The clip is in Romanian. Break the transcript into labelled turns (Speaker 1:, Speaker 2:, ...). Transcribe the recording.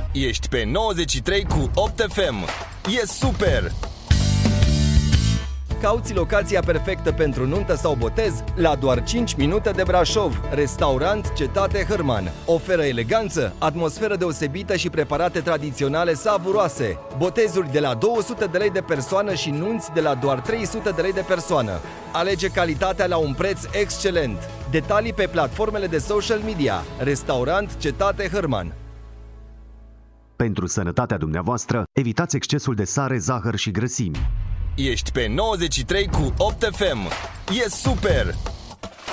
Speaker 1: Ești pe 93 cu 8 FM. E super! Cauți locația perfectă pentru nuntă sau botez? La doar 5 minute de Brașov, restaurant Cetate Hârman. Oferă eleganță, atmosferă deosebită și preparate tradiționale savuroase. Botezuri de la 200 de lei de persoană și nunți de la doar 300 de lei de persoană. Alege calitatea la un preț excelent. Detalii pe platformele de social media. Restaurant Cetate Hârman.
Speaker 2: Pentru sănătatea dumneavoastră, evitați excesul de sare, zahăr și grăsimi.
Speaker 1: Ești pe 93 cu 8 FM. E super!